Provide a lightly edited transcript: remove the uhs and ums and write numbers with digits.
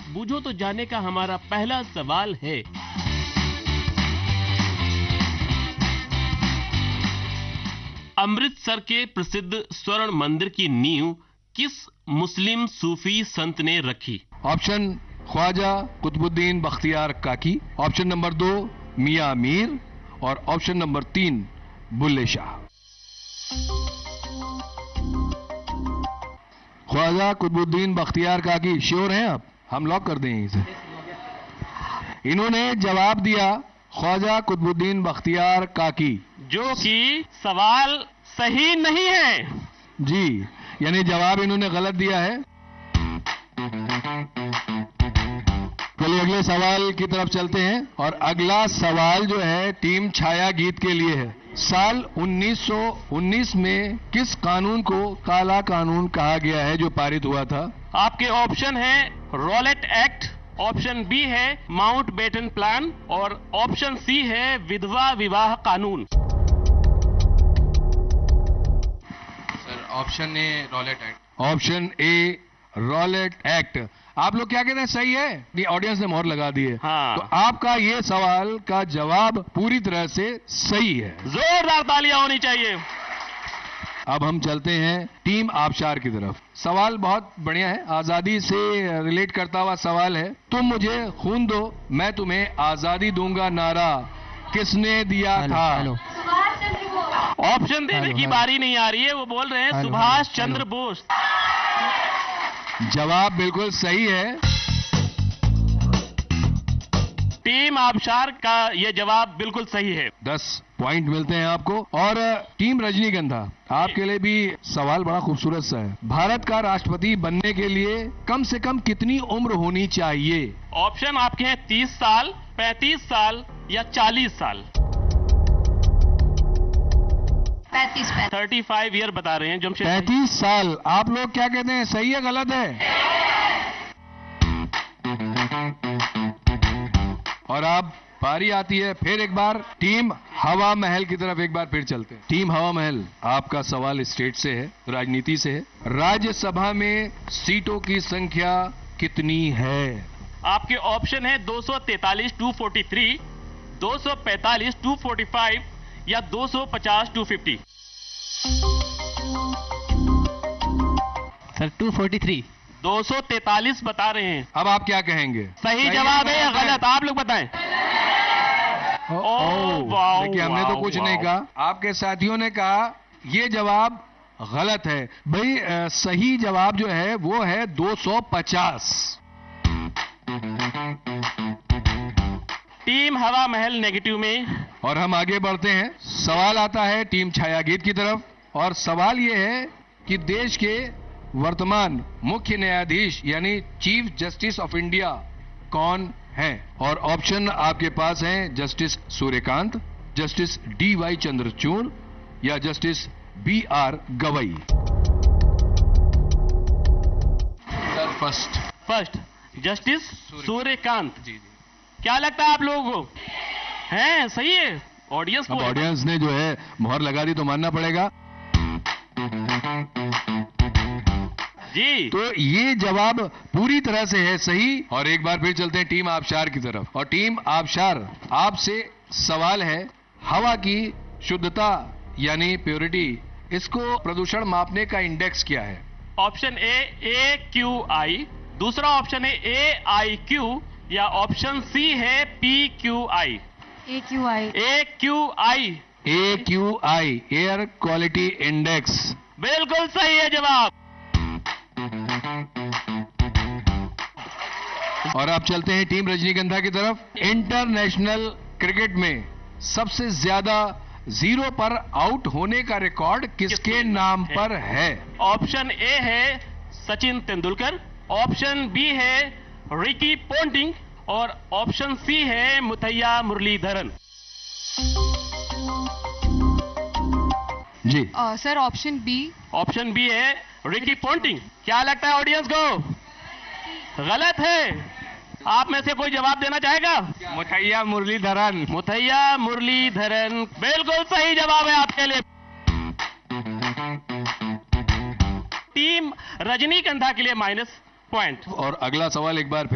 बूझो तो जाने का हमारा पहला सवाल है। अमृतसर के प्रसिद्ध स्वर्ण मंदिर की नींव किस मुस्लिम सूफी संत ने रखी? ऑप्शन ख्वाजा कुतुबुद्दीन बख्तियार काकी, ऑप्शन नंबर 2 मियां मीर और ऑप्शन नंबर 3 बुल्ले शाह। ख्वाजा कुतुबुद्दीन बख्तियार काकी, श्योर हैं आप? हम लॉक कर दें इसे। इन्होंने जवाब दिया ख्वाजा कुतुबुद्दीन बख्तियार काकी, जो कि सवाल सही नहीं है जी, यानी जवाब इन्होंने गलत दिया है। चलिए अगले सवाल की तरफ चलते हैं और अगला सवाल जो है टीम छाया गीत के लिए है। साल 1919 में किस कानून को काला कानून कहा गया है जो पारित हुआ था? आपके ऑप्शन है रॉलेट एक्ट, ऑप्शन बी है माउंट बेटन प्लान और ऑप्शन सी है विधवा विवाह कानून। Sir option A Rowlatt act. Option A Rowlatt act. आप लोग क्या कहते हैं, सही है? ये ऑडियंस ने मोहर लगा दी है। हाँ। तो आपका ये सवाल का जवाब पूरी तरह से सही है। जोरदार तालियां होनी चाहिए। अब हम चलते हैं टीम आबशार की तरफ। सवाल बहुत बढ़िया है, आजादी से रिलेट करता हुआ सवाल है। तुम मुझे खून दो मैं तुम्हें आजादी दूंगा नारा किसने दिया था? ऑप्शन देने की बारी नहीं आ रही है, वो बोल रहे हैं सुभाष चंद्र बोस। जवाब बिल्कुल सही है। टीम आबशार का ये जवाब बिल्कुल सही है। 10 पॉइंट मिलते हैं आपको। और टीम रजनीगंधा, आपके लिए भी सवाल बड़ा खूबसूरत सा है। भारत का राष्ट्रपति बनने के लिए कम से कम कितनी उम्र होनी चाहिए? ऑप्शन आपके हैं 30 साल, 35 साल या 40 साल। 35 ईयर बता रहे हैं जमशेद। 35 साल। आप लोग क्या कहते हैं, सही है गलत है? और अब बारी आती है फिर एक बार टीम हवा महल की तरफ। एक बार फिर चलते हैं। टीम हवा महल, आपका सवाल स्टेट से है, राजनीति से है। राज्यसभा में सीटों की संख्या कितनी है? आपके ऑप्शन है 243 243, 245 245 या 250 250। सर 243। 243 बता रहे हैं। अब आप क्या कहेंगे? सही जवाब है या गलत? आप लोग बताएं। वाह, देखिए हमने तो कुछ नहीं कहा, आपके साथियों ने कहा ये जवाब गलत है। भाई सही जवाब जो है वो है 250। टीम हवा महल नेगेटिव में। और हम आगे बढ़ते हैं। सवाल आता है टीम छाया गीत की तरफ और सवाल ये है कि देश के वर्तमान मुख्य न्यायाधीश यानी चीफ जस्टिस ऑफ इंडिया कौन है? और ऑप्शन आपके पास हैं justice Suryakant, justice DY Chandrachud या justice BR Gavai. Sir first justice Suryakant. जी। क्या लगता है आप लोगों को? हैं सही है? ऑडियंस अब ऑडियंस ने जो है मोहर लगा दी तो मानना पड़ेगा जी। तो ये जवाब पूरी तरह से है सही। और एक बार फिर चलते हैं टीम आबशार की तरफ। और टीम आबशार, आपसे सवाल है हवा की शुद्धता यानी प्योरिटी, इसको प्रदूषण मापने का इंडेक्स क्या है? ऑप्शन ए AQI, दूसरा ऑप्शन है AIQ या ऑप्शन सी है PQI। AQI air quality index. बिल्कुल सही है जवाब। और आप चलते हैं टीम रजनीगंधा की तरफ। इंटरनेशनल क्रिकेट में सबसे ज्यादा 0 पर आउट होने का रिकॉर्ड किसके नाम पर है? ऑप्शन ए है सचिन तेंदुलकर, ऑप्शन बी है रिकी पोंटिंग और ऑप्शन सी है मुथैया मुरलीधरन। जी sir option B. Option B है रिकी पोंटिंग। क्या लगता है ऑडियंस को? गलत है। आप में से कोई जवाब देना चाहेगा? मुथैया मुरलीधरन। मुथैया मुरलीधरन बिल्कुल सही जवाब है आपके लिए। टीम रजनीगंधा के लिए -पॉइंट। और अगला सवाल एक बार फिर